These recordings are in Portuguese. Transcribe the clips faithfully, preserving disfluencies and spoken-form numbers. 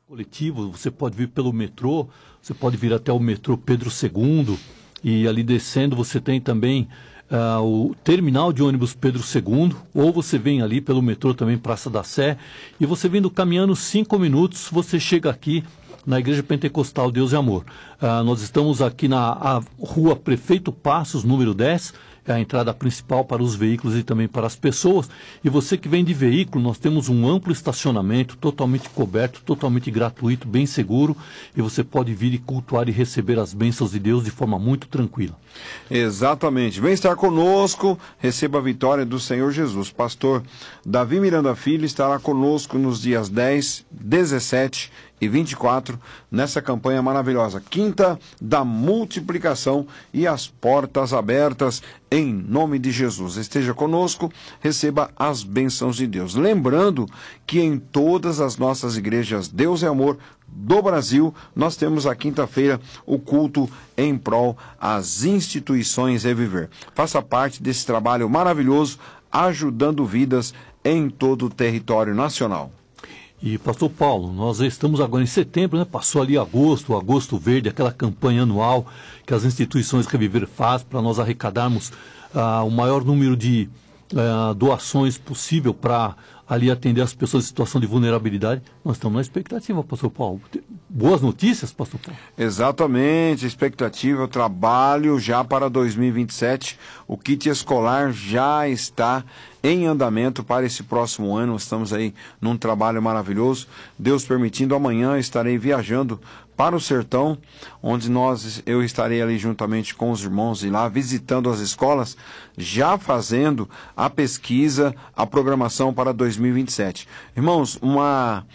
coletivo, você pode vir pelo metrô, você pode vir até o metrô Pedro segundo, e ali descendo você tem também uh, o terminal de ônibus Pedro segundo, ou você vem ali pelo metrô também Praça da Sé, e você vindo caminhando cinco minutos, você chega aqui na Igreja Pentecostal Deus e Amor. Uh, nós estamos aqui na a rua Prefeito Passos, número dez, é a entrada principal para os veículos e também para as pessoas. E você que vem de veículo, nós temos um amplo estacionamento, totalmente coberto, totalmente gratuito, bem seguro, e você pode vir e cultuar e receber as bênçãos de Deus de forma muito tranquila. Exatamente. Vem estar conosco, receba a vitória do Senhor Jesus. Pastor Davi Miranda Filho estará conosco nos dias dez, dezessete e vinte e quatro, nessa campanha maravilhosa, Quinta da Multiplicação, e as portas abertas em nome de Jesus. Esteja conosco, receba as bênçãos de Deus. Lembrando que em todas as nossas igrejas Deus é Amor do Brasil, nós temos a quinta-feira o culto em prol às instituições Reviver. Faça parte desse trabalho maravilhoso, ajudando vidas em todo o território nacional. E, pastor Paulo, nós estamos agora em setembro, né? Passou ali agosto, o agosto verde, aquela campanha anual que as instituições Reviver fazem para nós arrecadarmos ah, o maior número de ah, doações possível para ali atender as pessoas em situação de vulnerabilidade. Nós estamos na expectativa, pastor Paulo. Boas notícias, pastor Paulo? Exatamente, expectativa, o trabalho já para dois mil e vinte e sete, o kit escolar já está em andamento para esse próximo ano. Estamos aí num trabalho maravilhoso. Deus permitindo, amanhã estarei viajando para o sertão, onde nós, eu estarei ali juntamente com os irmãos e lá visitando as escolas, já fazendo a pesquisa, a programação para dois mil e vinte e sete. Irmãos, uma...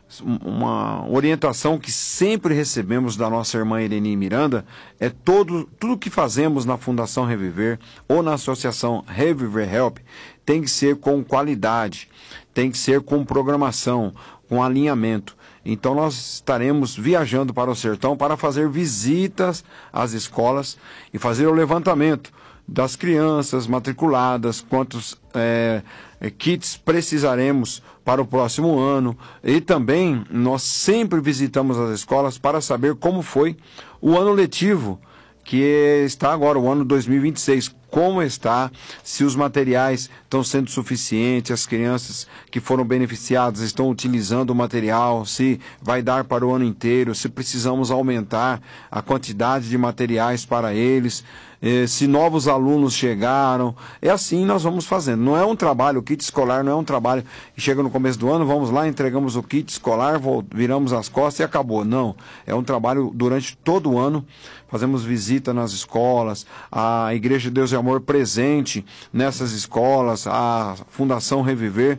uma orientação que sempre recebemos da nossa irmã Irene Miranda é todo, tudo que fazemos na Fundação Reviver ou na Associação Reviver Help tem que ser com qualidade, tem que ser com programação, com alinhamento. Então nós estaremos viajando para o sertão para fazer visitas às escolas e fazer o levantamento das crianças matriculadas, quantos é, kits precisaremos para o próximo ano. E também nós sempre visitamos as escolas para saber como foi o ano letivo, que está agora, o ano dois mil e vinte e seis, como está, se os materiais estão sendo suficientes, as crianças que foram beneficiadas estão utilizando o material, se vai dar para o ano inteiro, se precisamos aumentar a quantidade de materiais para eles, eh, se novos alunos chegaram. É assim nós vamos fazendo. Não é um trabalho, o kit escolar não é um trabalho que chega no começo do ano, vamos lá, entregamos o kit escolar, viramos as costas e acabou. Não, é um trabalho durante todo o ano. Fazemos visita nas escolas, a Igreja Deus e Amor presente nessas escolas, a Fundação Reviver,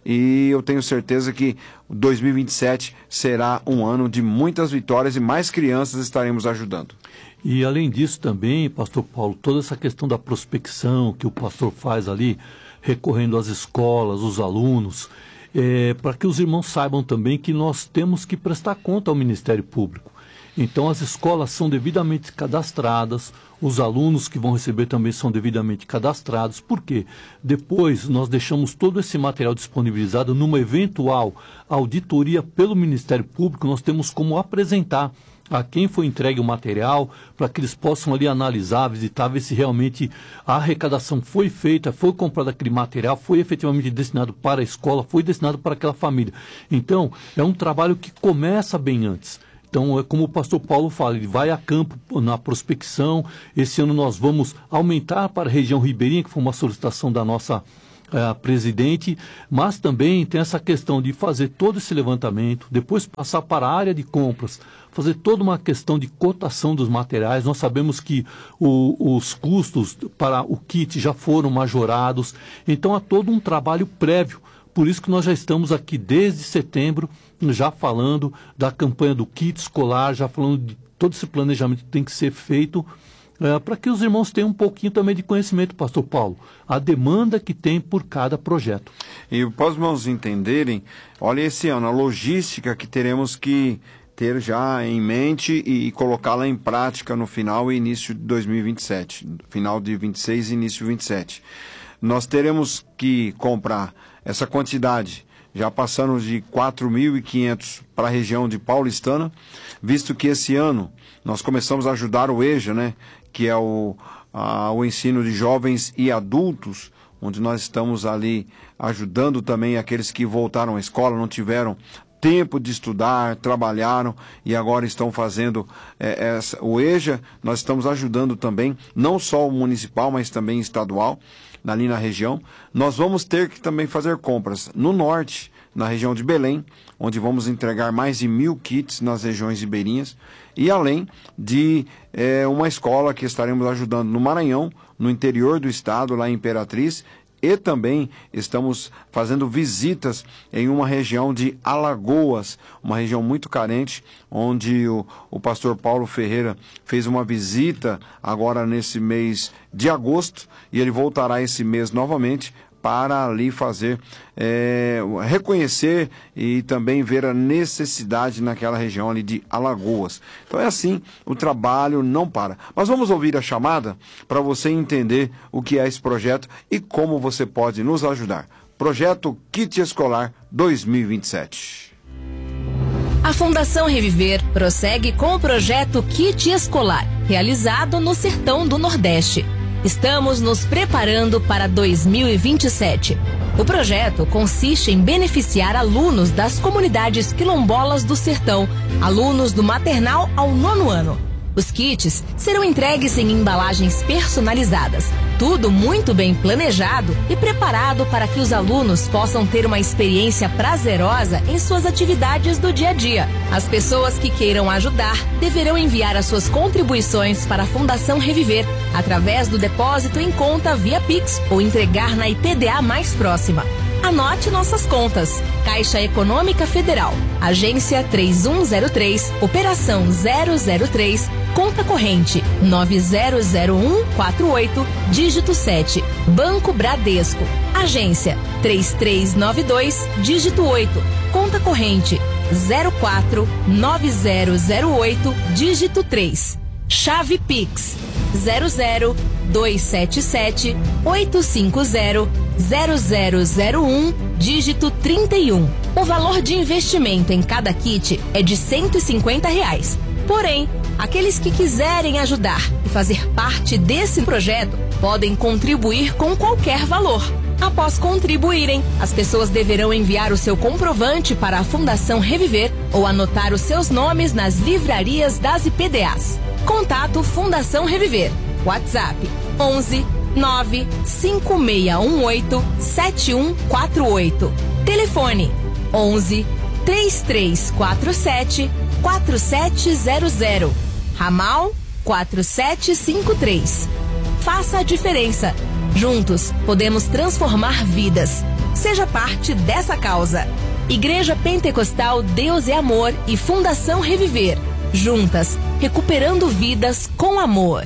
e eu tenho certeza que dois mil e vinte e sete será um ano de muitas vitórias e mais crianças estaremos ajudando. E além disso também, pastor Paulo, toda essa questão da prospecção que o pastor faz ali, recorrendo às escolas, os alunos, é, para que os irmãos saibam também que nós temos que prestar conta ao Ministério Público. Então as escolas são devidamente cadastradas, os alunos que vão receber também são devidamente cadastrados, porque depois nós deixamos todo esse material disponibilizado numa eventual auditoria pelo Ministério Público, nós temos como apresentar a quem foi entregue o material, para que eles possam ali analisar, visitar, ver se realmente a arrecadação foi feita, foi comprado aquele material, foi efetivamente destinado para a escola, foi destinado para aquela família. Então, é um trabalho que começa bem antes. Então, é como o pastor Paulo fala, ele vai a campo na prospecção. Esse ano nós vamos aumentar para a região ribeirinha, que foi uma solicitação da nossa uh, presidente, mas também tem essa questão de fazer todo esse levantamento, depois passar para a área de compras, fazer toda uma questão de cotação dos materiais. Nós sabemos que o, os custos para o kit já foram majorados, então há todo um trabalho prévio. Por isso que nós já estamos aqui desde setembro, já falando da campanha do kit escolar, já falando de todo esse planejamento que tem que ser feito, é, para que os irmãos tenham um pouquinho também de conhecimento, pastor Paulo, a demanda que tem por cada projeto. E para os irmãos entenderem, olha esse ano, a logística que teremos que ter já em mente e, e colocá-la em prática no final e início de dois mil e vinte e sete, final de vinte e seis e início de vinte e sete. Nós teremos que comprar essa quantidade já passando de quatro mil e quinhentos para a região de Paulistana, visto que esse ano nós começamos a ajudar o EJA, né, que é o, a, o ensino de jovens e adultos, onde nós estamos ali ajudando também aqueles que voltaram à escola, não tiveram tempo de estudar, trabalharam e agora estão fazendo é, essa, o EJA. Nós estamos ajudando também, não só o municipal, mas também estadual, ali na região. Nós vamos ter que também fazer compras no norte, na região de Belém, onde vamos entregar mais de mil kits nas regiões ribeirinhas, e além de é, uma escola que estaremos ajudando no Maranhão, no interior do estado, lá em Imperatriz, e também estamos fazendo visitas em uma região de Alagoas, uma região muito carente, onde o, o pastor Paulo Ferreira fez uma visita agora nesse mês de agosto, e ele voltará esse mês novamente para ali fazer, é, reconhecer e também ver a necessidade naquela região ali de Alagoas. Então é assim, o trabalho não para. Mas vamos ouvir a chamada para você entender o que é esse projeto e como você pode nos ajudar. Projeto Kit Escolar dois mil e vinte e sete. A Fundação Reviver prossegue com o projeto Kit Escolar, realizado no Sertão do Nordeste. Estamos nos preparando para dois mil e vinte e sete. O projeto consiste em beneficiar alunos das comunidades quilombolas do sertão, alunos do maternal ao nono ano. Os kits serão entregues em embalagens personalizadas, tudo muito bem planejado e preparado para que os alunos possam ter uma experiência prazerosa em suas atividades do dia a dia. As pessoas que queiram ajudar deverão enviar as suas contribuições para a Fundação Reviver, através do depósito em conta via Pix ou entregar na I P D A mais próxima. Anote nossas contas. Caixa Econômica Federal, Agência três um zero três, Operação zero zero três, Conta Corrente nove zero zero um quatro oito, dígito sete. Banco Bradesco, Agência três três nove dois, dígito oito. Conta Corrente zero quatro nove zero zero oito, dígito três. Chave Pix zero zero dois sete sete oito cinco zero zero zero zero um, dígito trinta e um. O valor de investimento em cada kit é de cento e cinquenta reais. Porém, aqueles que quiserem ajudar e fazer parte desse projeto podem contribuir com qualquer valor. Após contribuírem, as pessoas deverão enviar o seu comprovante para a Fundação Reviver ou anotar os seus nomes nas livrarias das I P D As. Contato Fundação Reviver. WhatsApp onze nove cinco seis um oito sete um quatro oito. Telefone onze três três quatro sete quatro sete zero zero. Ramal quatro sete cinco três. Faça a diferença. Juntos podemos transformar vidas. Seja parte dessa causa. Igreja Pentecostal Deus é Amor e Fundação Reviver. Juntas, recuperando vidas com amor.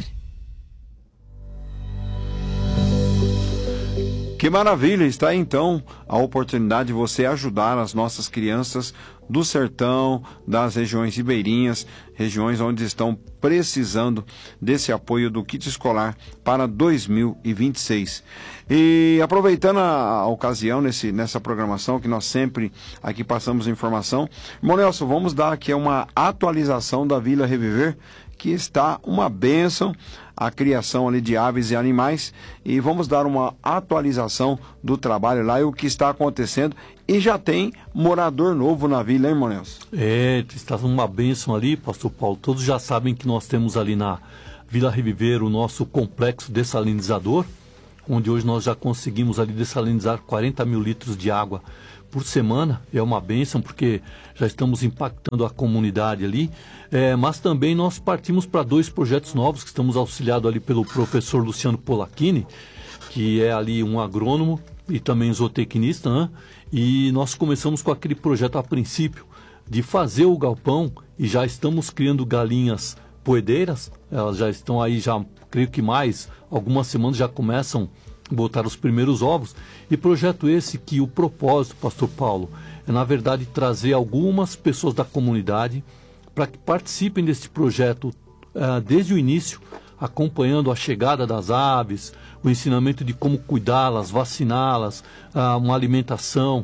Que maravilha! Está aí, então, a oportunidade de você ajudar as nossas crianças do sertão, das regiões ribeirinhas, regiões onde estão precisando desse apoio do kit escolar para dois mil e vinte e seis. E aproveitando a, a ocasião nesse, nessa programação que nós sempre aqui passamos informação, irmão Nelson, vamos dar aqui uma atualização da Vila Reviver, que está uma bênção, a criação ali de aves e animais, e vamos dar uma atualização do trabalho lá e o que está acontecendo, e já tem morador novo na vila, hein, irmão Nelson? É, está uma bênção ali, pastor Paulo. Todos já sabem que nós temos ali na Vila Reviver o nosso complexo dessalinizador, onde hoje nós já conseguimos ali dessalinizar quarenta mil litros de água por semana. É uma bênção porque já estamos impactando a comunidade ali, é, mas também nós partimos para dois projetos novos que estamos auxiliados ali pelo professor Luciano Polacchini, que é ali um agrônomo e também zootecnista, né? E nós começamos com aquele projeto a princípio de fazer o galpão e já estamos criando galinhas poedeiras. Elas já estão aí, já creio que mais algumas semanas já começam a botar os primeiros ovos. E projeto esse que o propósito, pastor Paulo, é na verdade trazer algumas pessoas da comunidade para que participem desse projeto uh, desde o início, acompanhando a chegada das aves, o ensinamento de como cuidá-las, vaciná-las, uh, uma alimentação,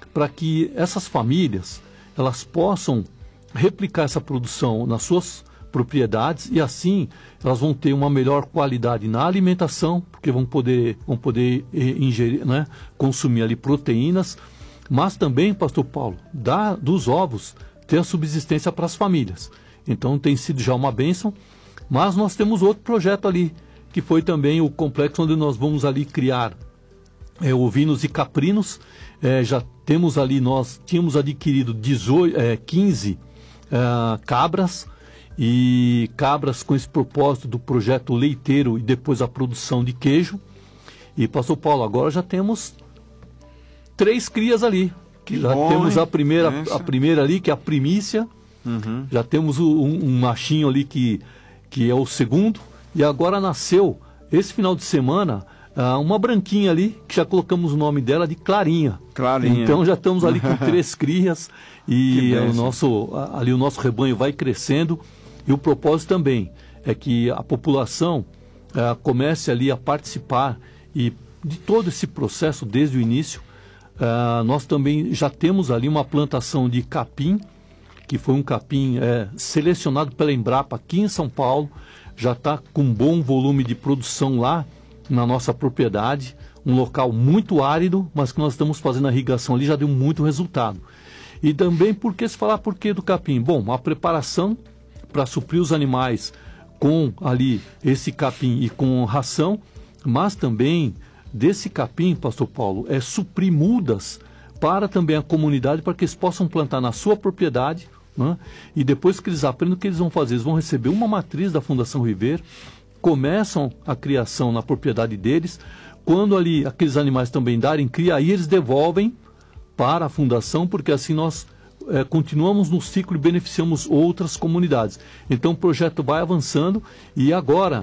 para que essas famílias elas possam replicar essa produção nas suas propriedades e assim elas vão ter uma melhor qualidade na alimentação, porque vão poder, vão poder ingerir, né, consumir ali proteínas, mas também, pastor Paulo, da, dos ovos ter a subsistência para as famílias. Então tem sido já uma bênção, mas nós temos outro projeto ali, que foi também o complexo onde nós vamos ali criar é, ovinos e caprinos. É, já temos ali, nós tínhamos adquirido dezoito, é, quinze é, cabras, e cabras com esse propósito do projeto leiteiro e depois a produção de queijo. E pastor Paulo, agora já temos três crias ali. Que já bom, temos a primeira, a primeira ali, que é a primícia. Uhum. Já temos o, um, um machinho ali que, que é o segundo. E agora nasceu, esse final de semana, uh, uma branquinha ali, que já colocamos o nome dela de Clarinha. Clarinha. Então já estamos ali com três crias. E o nosso, ali o nosso rebanho vai crescendo. E o propósito também é que a população uh, comece ali a participar e de todo esse processo desde o início. Uh, nós também já temos ali uma plantação de capim, que foi um capim é, selecionado pela Embrapa aqui em São Paulo, já está com um bom volume de produção lá na nossa propriedade, um local muito árido, mas que nós estamos fazendo a irrigação ali, já deu muito resultado. E também, por que se falar por que do capim? Bom, a preparação para suprir os animais com ali esse capim e com ração, mas também desse capim, pastor Paulo, é suprir mudas para também a comunidade, para que eles possam plantar na sua propriedade, né? E depois que eles aprendem, o que eles vão fazer? Eles vão receber uma matriz da Fundação River, começam a criação na propriedade deles, quando ali aqueles animais também darem cria, aí eles devolvem para a Fundação, porque assim nós É, continuamos no ciclo e beneficiamos outras comunidades. Então o projeto vai avançando e agora,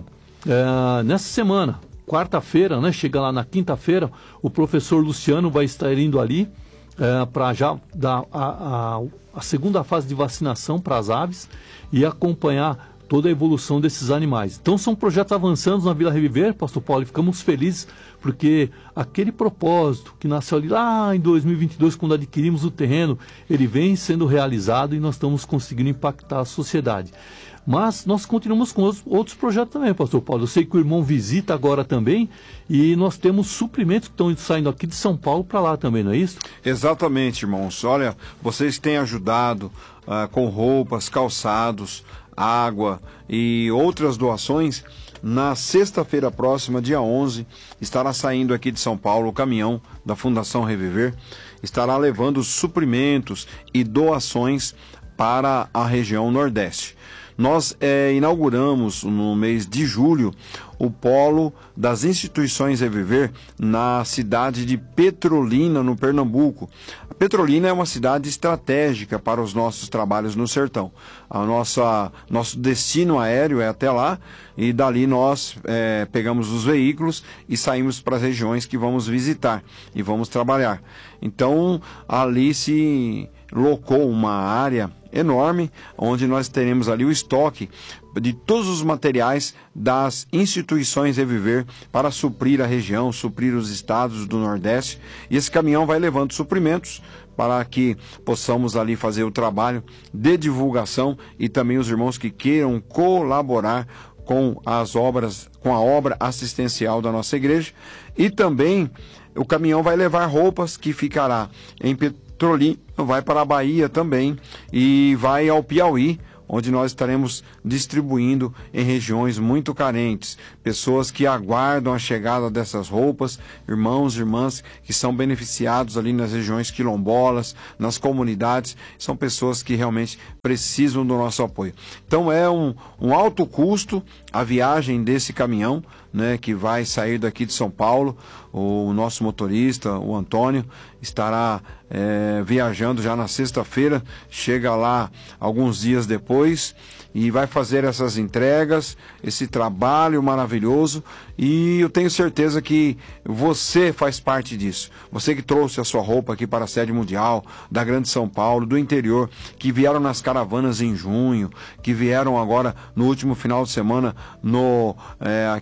é, nessa semana, quarta-feira, né, chega lá na quinta-feira, o professor Luciano vai estar indo ali é, para já dar a, a, a segunda fase de vacinação para as aves e acompanhar toda a evolução desses animais. Então são projetos avançando na Vila Reviver, pastor Paulo, e ficamos felizes porque aquele propósito que nasceu ali lá em dois mil e vinte e dois, quando adquirimos o terreno, ele vem sendo realizado e nós estamos conseguindo impactar a sociedade. Mas nós continuamos com outros projetos também, pastor Paulo. Eu sei que o irmão visita agora também e nós temos suprimentos que estão saindo aqui de São Paulo para lá também, não é isso? Exatamente, irmãos. Olha, vocês têm ajudado uh, com roupas, calçados, água e outras doações. Na sexta-feira próxima, dia onze, estará saindo aqui de São Paulo o caminhão da Fundação Reviver, estará levando suprimentos e doações para a região Nordeste. Nós é, inauguramos no mês de julho o polo das instituições Reviver na cidade de Petrolina, no Pernambuco. A Petrolina é uma cidade estratégica para os nossos trabalhos no sertão. A nossa, nosso destino aéreo é até lá e dali nós é, pegamos os veículos e saímos para as regiões que vamos visitar e vamos trabalhar. Então ali se locou uma área enorme, onde nós teremos ali o estoque de todos os materiais das instituições Reviver para suprir a região, suprir os estados do Nordeste. E esse caminhão vai levando suprimentos para que possamos ali fazer o trabalho de divulgação e também os irmãos que queiram colaborar com as obras, com a obra assistencial da nossa igreja. E também o caminhão vai levar roupas que ficará em Petrolina, vai para a Bahia também e vai ao Piauí, onde nós estaremos distribuindo em regiões muito carentes, pessoas que aguardam a chegada dessas roupas, irmãos e irmãs que são beneficiados ali nas regiões quilombolas, nas comunidades, são pessoas que realmente precisam do nosso apoio. Então é um, um alto custo a viagem desse caminhão, né, que vai sair daqui de São Paulo. O nosso motorista, o Antônio, estará é, viajando já na sexta-feira, chega lá alguns dias depois e vai fazer essas entregas, esse trabalho maravilhoso, e eu tenho certeza que você faz parte disso. Você que trouxe a sua roupa aqui para a sede mundial da Grande São Paulo, do interior, que vieram nas caravanas em junho, que vieram agora no último final de semana no, é, aqui no encontro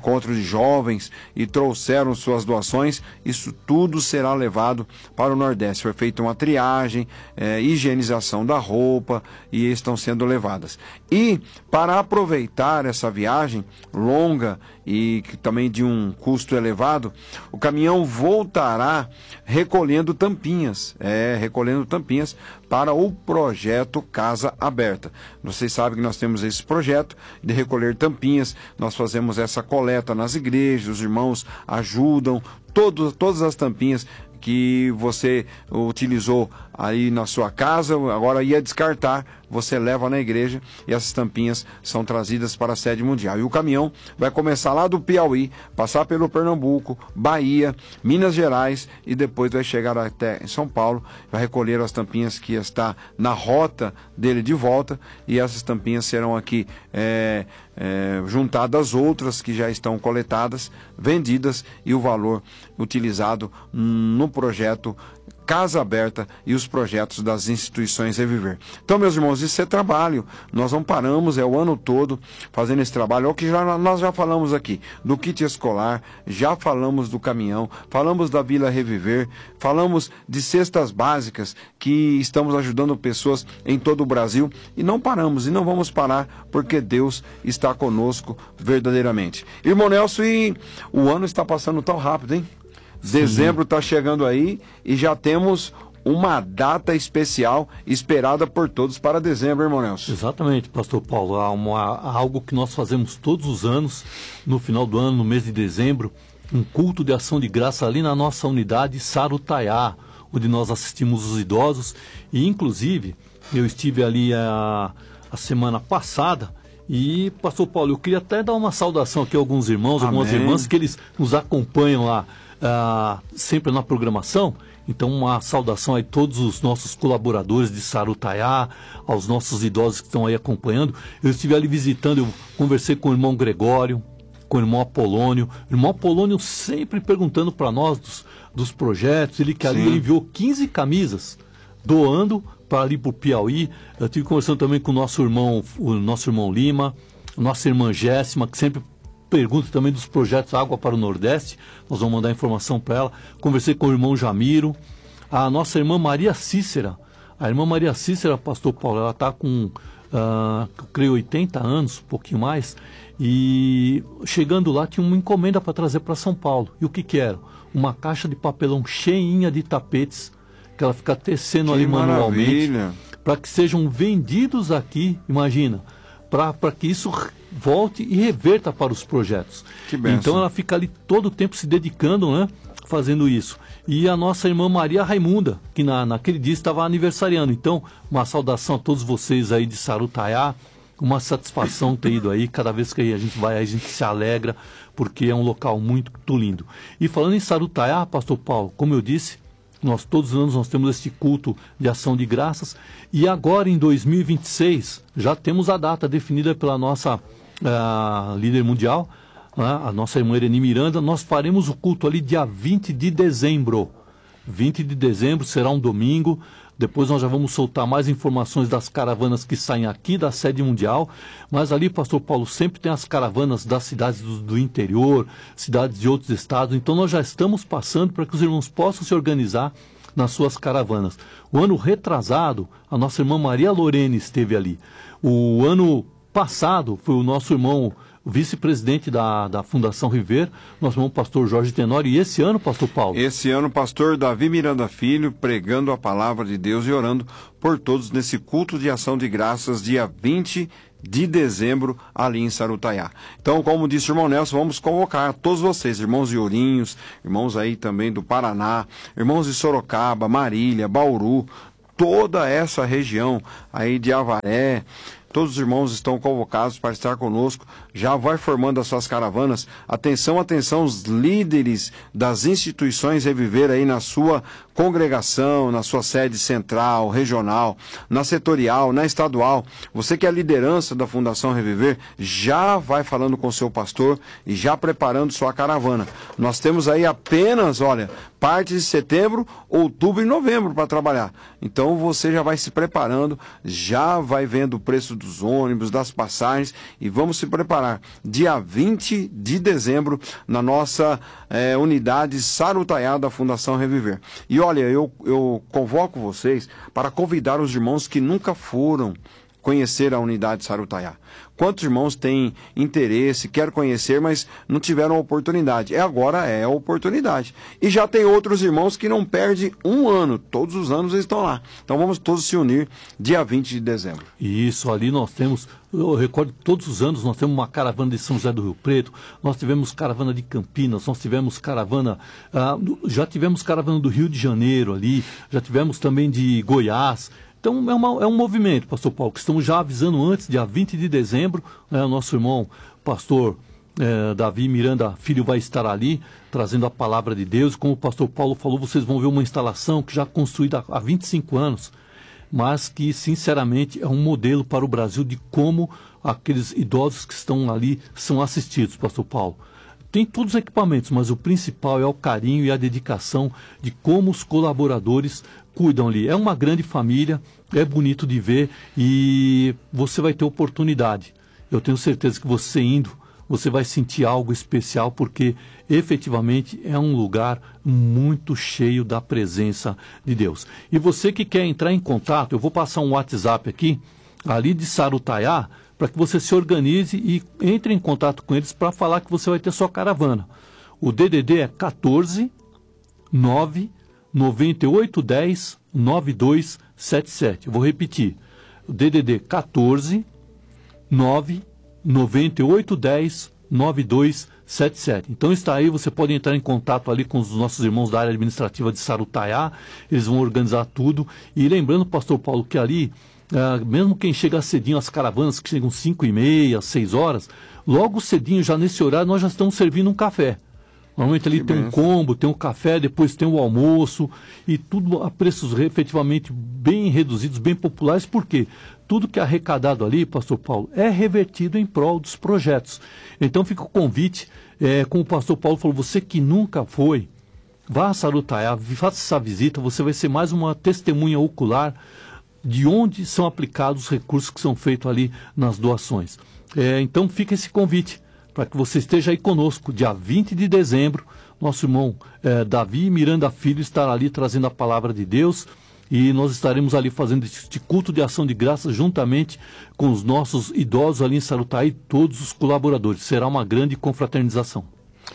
encontro de jovens e trouxeram suas doações, isso tudo será levado para o Nordeste. Foi feita uma triagem, é, higienização da roupa e estão sendo levadas. E para aproveitar essa viagem longa e também de um custo elevado, o caminhão voltará recolhendo tampinhas, é, recolhendo tampinhas para o projeto Casa Aberta. Vocês sabem que nós temos esse projeto de recolher tampinhas, nós fazemos essa coleta nas igrejas, os irmãos ajudam, todos, todas as tampinhas que você utilizou aí na sua casa, agora ia descartar, você leva na igreja e essas tampinhas são trazidas para a sede mundial. E o caminhão vai começar lá do Piauí, passar pelo Pernambuco, Bahia, Minas Gerais e depois vai chegar até em São Paulo, vai recolher as tampinhas que está na rota dele de volta e essas tampinhas serão aqui é, é, juntadas às outras que já estão coletadas, vendidas e o valor utilizado no projeto Casa Aberta e os projetos das instituições Reviver. Então, meus irmãos, isso é trabalho. Nós não paramos, é o ano todo fazendo esse trabalho. É o que já, nós já falamos aqui do kit escolar, já falamos do caminhão, falamos da Vila Reviver, falamos de cestas básicas que estamos ajudando pessoas em todo o Brasil e não paramos e não vamos parar porque Deus está conosco verdadeiramente. Irmão Nelson, e o ano está passando tão rápido, hein? Dezembro está chegando aí e já temos uma data especial esperada por todos para dezembro, irmão Nelson. Exatamente, pastor Paulo. Há, uma, há algo que nós fazemos todos os anos, no final do ano, no mês de dezembro, um culto de ação de graça ali na nossa unidade Sarutaiá, onde nós assistimos os idosos. E, inclusive, eu estive ali a, a semana passada. E, pastor Paulo, eu queria até dar uma saudação aqui a alguns irmãos, Amém. algumas irmãs que eles nos acompanham lá. Uh, sempre na programação, então uma saudação aí a todos os nossos colaboradores de Sarutaiá, aos nossos idosos que estão aí acompanhando. Eu estive ali visitando, eu conversei com o irmão Gregório, com o irmão Apolônio, o irmão Apolônio sempre perguntando para nós dos, dos projetos, ele que ali ele enviou quinze camisas, doando para ali para o Piauí. Eu estive conversando também com o nosso irmão, o nosso irmão Lima, nossa irmã Jéssima, que sempre pergunta também dos projetos Água para o Nordeste, nós vamos mandar informação para ela. Conversei com o irmão Jamiro, a nossa irmã Maria Cícera, a irmã Maria Cícera, pastor Paulo, ela está com, uh, eu creio, oitenta anos, um pouquinho mais, e chegando lá tinha uma encomenda para trazer para São Paulo. E o que que era? Uma caixa de papelão cheinha de tapetes, que ela fica tecendo que ali manualmente, maravilha. Para que sejam vendidos aqui, imagina, para que isso volte e reverta para os projetos. Que bênção. Então ela fica ali todo o tempo se dedicando, né, fazendo isso. E a nossa irmã Maria Raimunda, que na, naquele dia estava aniversariando. Então, uma saudação a todos vocês aí de Sarutaiá, uma satisfação ter ido aí. Cada vez que a gente vai, a gente se alegra, porque é um local muito lindo. E falando em Sarutaiá, pastor Paulo, como eu disse, nós todos os anos nós temos este culto de ação de graças. E agora em dois mil e vinte e seis, já temos a data definida pela nossa Uh, líder mundial, uh, a nossa irmã Irene Miranda. Nós faremos o culto ali dia vinte de dezembro. vinte de dezembro será um domingo. Depois nós já vamos soltar mais informações das caravanas que saem aqui da sede mundial. Mas ali, pastor Paulo, sempre tem as caravanas das cidades do, do interior, cidades de outros estados. Então nós já estamos passando para que os irmãos possam se organizar nas suas caravanas. O ano retrasado, a nossa irmã Maria Lorene esteve ali. O ano passado foi o nosso irmão vice-presidente da, da Fundação River, nosso irmão pastor Jorge Tenório. E esse ano, pastor Paulo? Esse ano, pastor Davi Miranda Filho, pregando a palavra de Deus e orando por todos nesse culto de ação de graças, dia vinte de dezembro, ali em Sarutaiá. Então, como disse o irmão Nelson, vamos convocar todos vocês, irmãos de Ourinhos, irmãos aí também do Paraná, irmãos de Sorocaba, Marília, Bauru, toda essa região aí de Avaré. Todos os irmãos estão convocados para estar conosco, já vai formando as suas caravanas. Atenção, atenção, os líderes das instituições Reviver aí na sua congregação, na sua sede central, regional, na setorial, na estadual. Você que é a liderança da Fundação Reviver, já vai falando com o seu pastor e já preparando sua caravana. Nós temos aí apenas, olha, parte de setembro, outubro e novembro para trabalhar. Então você já vai se preparando, já vai vendo o preço do dos ônibus, das passagens, e vamos se preparar. Dia vinte de dezembro, na nossa é, unidade Sarutaiá da Fundação Reviver. E olha, eu, eu convoco vocês para convidar os irmãos que nunca foram conhecer a unidade Sarutaiá. Quantos irmãos têm interesse, querem conhecer, mas não tiveram oportunidade? É agora é a oportunidade. E já tem outros irmãos que não perdem um ano. Todos os anos eles estão lá. Então vamos todos se unir dia vinte de dezembro. Isso, ali nós temos, eu recordo que todos os anos nós temos uma caravana de São José do Rio Preto, nós tivemos caravana de Campinas, nós tivemos caravana, ah, já tivemos caravana do Rio de Janeiro ali, já tivemos também de Goiás. Então, é, uma, é um movimento, pastor Paulo, que estamos já avisando antes, dia vinte de dezembro, né, o nosso irmão, pastor eh, Davi Miranda Filho, vai estar ali, trazendo a palavra de Deus. Como o pastor Paulo falou, vocês vão ver uma instalação que já é construída há vinte e cinco anos, mas que, sinceramente, é um modelo para o Brasil de como aqueles idosos que estão ali são assistidos, pastor Paulo. Tem todos os equipamentos, mas o principal é o carinho e a dedicação de como os colaboradores cuidam ali. É uma grande família, é bonito de ver e você vai ter oportunidade. Eu tenho certeza que você indo, você vai sentir algo especial, porque efetivamente é um lugar muito cheio da presença de Deus. E você que quer entrar em contato, eu vou passar um WhatsApp aqui, ali de Sarutaiá, para que você se organize e entre em contato com eles para falar que você vai ter sua caravana. O D D D é quatorze, nove, noventa e oito, dez, noventa e dois setenta e sete. Eu vou repetir. O D D D quatorze, nove, noventa e oito, dez, noventa e dois setenta e sete. Então está aí, você pode entrar em contato ali com os nossos irmãos da área administrativa de Sarutaiá, eles vão organizar tudo. E lembrando, pastor Paulo, que ali, Uh, mesmo quem chega cedinho, as caravanas que chegam cinco e meia, seis horas, logo cedinho, já nesse horário, nós já estamos servindo um café. Normalmente ali que tem benção. Um combo, tem um café, depois tem o almoço, e tudo a preços efetivamente bem reduzidos, bem populares, porque tudo que é arrecadado ali, pastor Paulo, é revertido em prol dos projetos. Então fica o convite, é, como o pastor Paulo falou, você que nunca foi, vá a Sarutaiá, faça essa visita, você vai ser mais uma testemunha ocular de onde são aplicados os recursos que são feitos ali nas doações. É, então fica esse convite para que você esteja aí conosco, dia vinte de dezembro, nosso irmão é, Davi Miranda Filho estará ali trazendo a palavra de Deus, e nós estaremos ali fazendo este culto de ação de graças juntamente com os nossos idosos ali em Sarutaiá e todos os colaboradores. Será uma grande confraternização.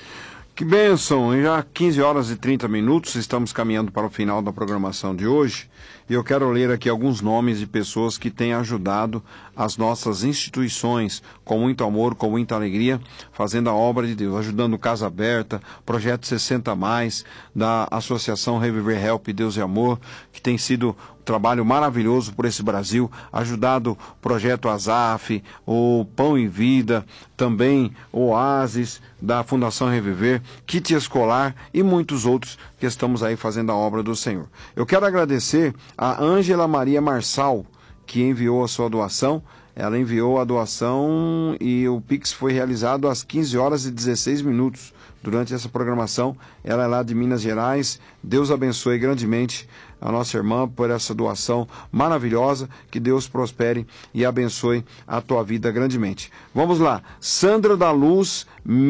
Que bênção! Já quinze horas e trinta minutos, estamos caminhando para o final da programação de hoje. E eu quero ler aqui alguns nomes de pessoas que têm ajudado as nossas instituições com muito amor, com muita alegria, fazendo a obra de Deus, ajudando o Casa Aberta, Projeto sessenta mais, da Associação Reviver Help Deus e Amor, que tem sido um trabalho maravilhoso por esse Brasil, ajudado o Projeto Azaf, o Pão e Vida, também o Oasis, da Fundação Reviver, Kit Escolar e muitos outros que estamos aí fazendo a obra do Senhor. Eu quero agradecer a Ângela Maria Marçal, que enviou a sua doação. Ela enviou a doação e o Pix foi realizado às quinze horas e dezesseis minutos durante essa programação. Ela é lá de Minas Gerais. Deus abençoe grandemente a nossa irmã por essa doação maravilhosa. Que Deus prospere e abençoe a tua vida grandemente. Vamos lá. Sandra da Luz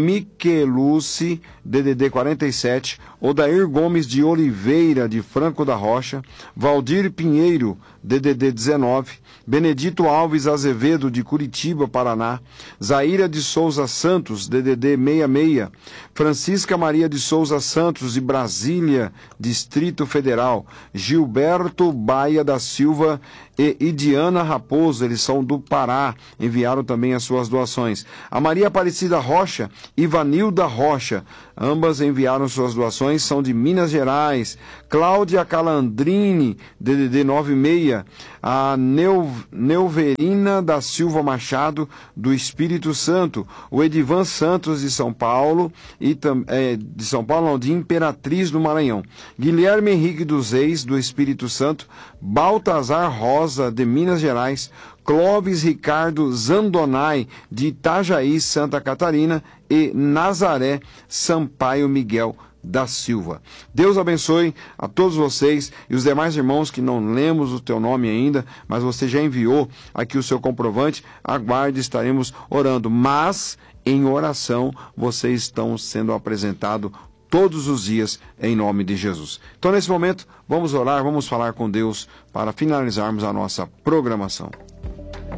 Michelucci, D D D quarenta e sete, Odair Gomes de Oliveira, de Franco da Rocha, Valdir Pinheiro, D D D dezenove, Benedito Alves Azevedo, de Curitiba, Paraná, Zaira de Souza Santos, D D D sessenta e seis, Francisca Maria de Souza Santos, de Brasília, Distrito Federal, Gilberto Baia da Silva e Idiana Raposo, eles são do Pará, enviaram também as suas doações. A Maria Aparecida Rocha e Vanilda Rocha, ambas enviaram suas doações, são de Minas Gerais. Cláudia Calandrini, D D D noventa e seis, a Neu, Neuverina da Silva Machado, do Espírito Santo, o Edivan Santos, de São Paulo, e é, de São Paulo, não, de Imperatriz do Maranhão, Guilherme Henrique dos Reis, do Espírito Santo, Baltazar Rosa, de Minas Gerais, Clóvis Ricardo Zandonai, de Itajaí, Santa Catarina, e Nazaré Sampaio Miguel, da Silva. Deus abençoe a todos vocês e os demais irmãos que não lemos o teu nome ainda, mas você já enviou aqui o seu comprovante. Aguarde, estaremos orando, mas em oração vocês estão sendo apresentados todos os dias em nome de Jesus. Então, nesse momento, vamos orar, vamos falar com Deus para finalizarmos a nossa programação.